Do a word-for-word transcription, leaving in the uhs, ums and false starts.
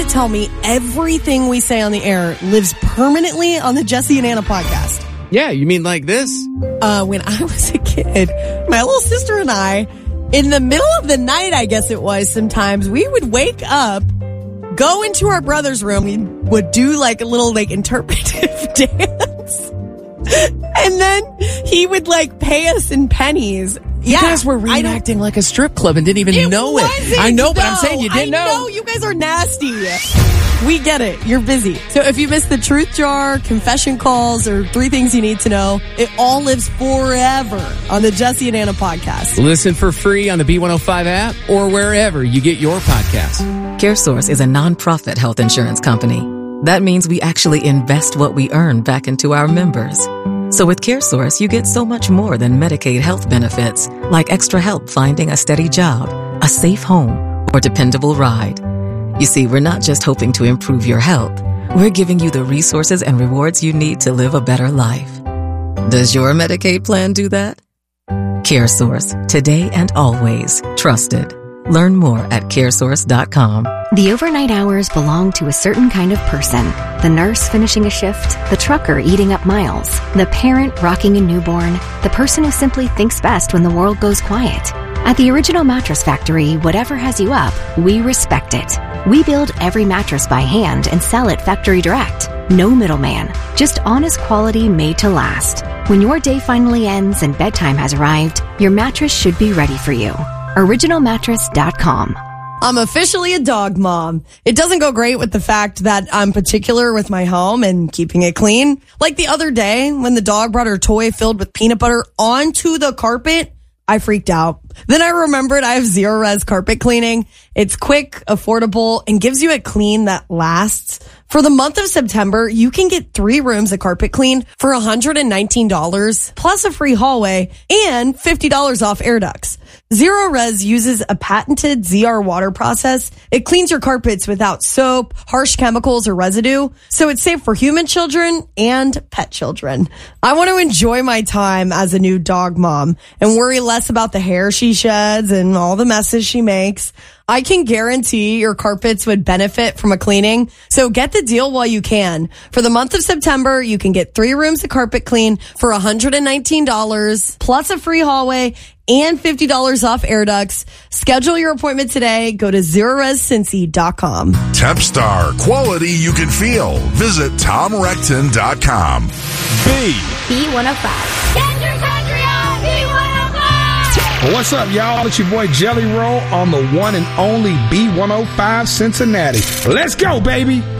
tell me everything we say on the air lives permanently on the Jesse and Anna podcast? Yeah, you mean like this? Uh, when I was a kid, my little sister and I, in the middle of the night, I guess it was sometimes, we would wake up, go into our brother's room, we would do like a little like interpretive dance, and then he would like pay us in pennies. You yeah, guys were reenacting like a strip club and didn't even it know wasn't, it. I know, but no, I'm saying you didn't I know. know. You guys are nasty. We get it. You're busy. So if you missed the truth jar, confession calls, or three things you need to know, it all lives forever on the Jesse and Anna podcast. Listen for free on the B one oh five app or wherever you get your podcasts. CareSource is a nonprofit health insurance company. That means we actually invest what we earn back into our members. So with CareSource, you get so much more than Medicaid health benefits, like extra help finding a steady job, a safe home, or dependable ride. You see, we're not just hoping to improve your health. We're giving you the resources and rewards you need to live a better life. Does your Medicaid plan do that? CareSource, today and always trusted. Learn more at caresource dot com. The overnight hours belong to a certain kind of person. The nurse finishing a shift, the trucker eating up miles, the parent rocking a newborn, the person who simply thinks best when the world goes quiet. At the Original Mattress Factory, whatever has you up, we respect it. We build every mattress by hand and sell it factory direct. No middleman, just honest quality made to last. When your day finally ends and bedtime has arrived, your mattress should be ready for you. original mattress dot com. I'm officially a dog mom. It doesn't go great with the fact that I'm particular with my home and keeping it clean. Like the other day when the dog brought her toy filled with peanut butter onto the carpet, I freaked out. Then I remembered I have Zero Res carpet cleaning. It's quick, affordable, and gives you a clean that lasts. For the month of September, you can get three rooms of carpet clean for one hundred nineteen dollars, plus a free hallway and fifty dollars off air ducts. Zero Res uses a patented Z R water process. It cleans your carpets without soap, harsh chemicals, or residue, so it's safe for human children and pet children. I want to enjoy my time as a new dog mom and worry less about the hair she sheds and all the messes she makes. I can guarantee your carpets would benefit from a cleaning, so get the deal while you can. For the month of September, you can get three rooms of carpet clean for one hundred nineteen dollars, plus a free hallway and fifty dollars off air ducts. Schedule your appointment today. Go to zero res cincy dot com. Tempstar, quality you can feel. Visit tom recton dot com. B. B one oh five. Get your country on B one oh five. Well, what's up, y'all? It's your boy Jelly Roll on the one and only B one oh five Cincinnati. Let's go, baby.